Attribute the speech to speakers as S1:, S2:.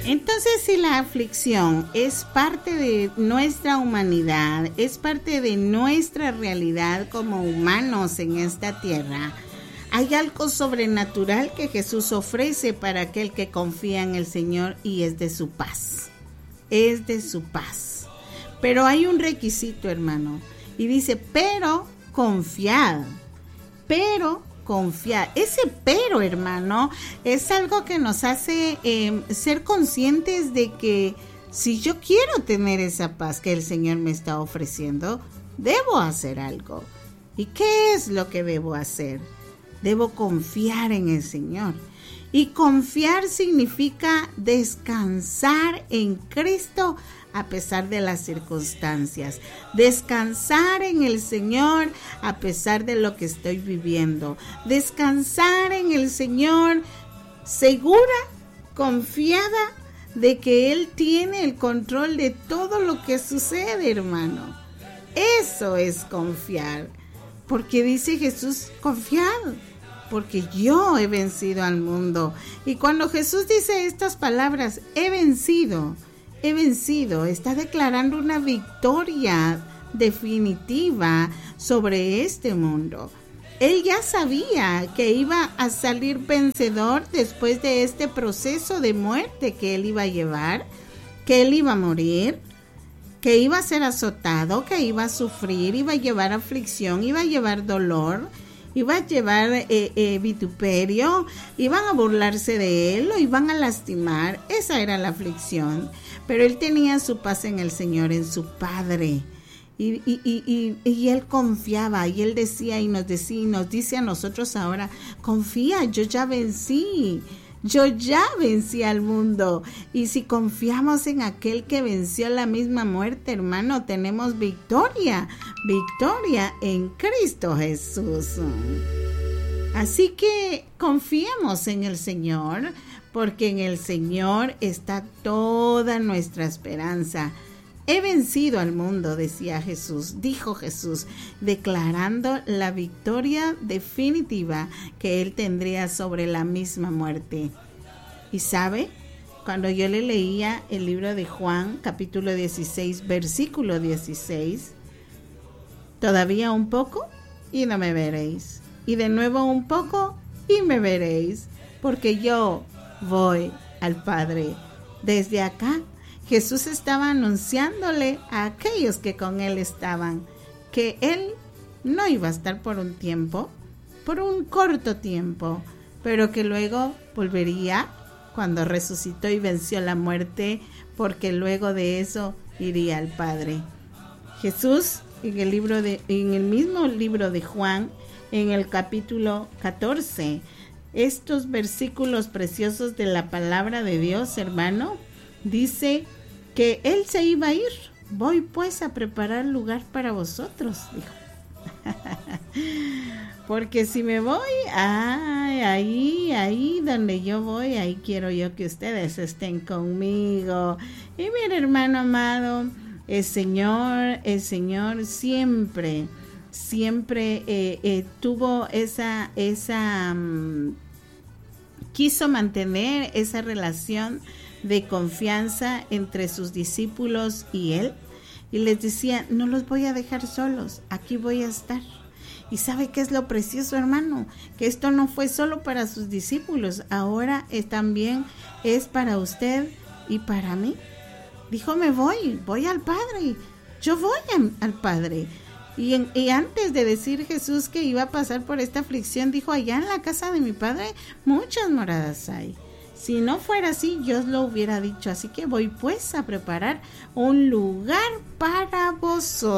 S1: Entonces, si la aflicción es parte de nuestra humanidad, es parte de nuestra realidad como humanos en esta tierra, hay algo sobrenatural que Jesús ofrece para aquel que confía en el Señor y es de su paz. Es de su paz. Pero hay un requisito, hermano, y dice, pero confiad. Ese pero, hermano, es algo que nos hace ser conscientes de que si yo quiero tener esa paz que el Señor me está ofreciendo, debo hacer algo. ¿Y qué es lo que debo hacer? Debo confiar en el Señor. Y confiar significa descansar en Cristo a pesar de las circunstancias. Descansar en el Señor a pesar de lo que estoy viviendo. Descansar en el Señor segura, confiada de que Él tiene el control de todo lo que sucede, hermano. Eso es confiar. Porque dice Jesús, confiad, porque yo he vencido al mundo. Y cuando Jesús dice estas palabras, he vencido, está declarando una victoria definitiva sobre este mundo. Él ya sabía que iba a salir vencedor después de este proceso de muerte que él iba a llevar, que él iba a morir, que iba a ser azotado, que iba a sufrir, iba a llevar aflicción, iba a llevar dolor, iba a llevar vituperio, iban a burlarse de él, lo iban a lastimar. Esa era la aflicción. Pero él tenía su paz en el Señor, en su Padre. Y él confiaba, y él decía y nos dice a nosotros ahora, confía, yo ya vencí al mundo. Y si confiamos en aquel que venció la misma muerte, hermano, tenemos victoria en Cristo Jesús. Así que confiemos en el Señor, porque en el Señor está toda nuestra esperanza. He vencido al mundo, dijo Jesús, declarando la victoria definitiva que él tendría sobre la misma muerte. Y sabe, cuando yo le leía el libro de Juan, capítulo 16, versículo 16, todavía un poco y no me veréis, y de nuevo un poco y me veréis, porque yo voy al Padre. Desde acá, Jesús estaba anunciándole a aquellos que con él estaban, que él no iba a estar por un tiempo, por un corto tiempo, pero que luego volvería cuando resucitó y venció la muerte, porque luego de eso iría al Padre. Jesús, en el mismo libro de Juan, en el capítulo 14, estos versículos preciosos de la palabra de Dios, hermano, dice que él se iba a ir. Voy pues a preparar lugar para vosotros, dijo. Porque si me voy, ahí donde yo voy, ahí quiero yo que ustedes estén conmigo. Y mire, hermano amado, el Señor siempre tuvo quiso mantener esa relación de confianza entre sus discípulos y él, y les decía, no los voy a dejar solos, aquí voy a estar. Y ¿sabe qué es lo precioso, hermano? Que esto no fue solo para sus discípulos, ahora también es para usted y para mí. Dijo, voy al Padre, yo voy al Padre. Y antes de decir Jesús que iba a pasar por esta aflicción, dijo, allá en la casa de mi Padre muchas moradas hay. Si no fuera así, yo os lo hubiera dicho. Así que voy pues a preparar un lugar para vosotros.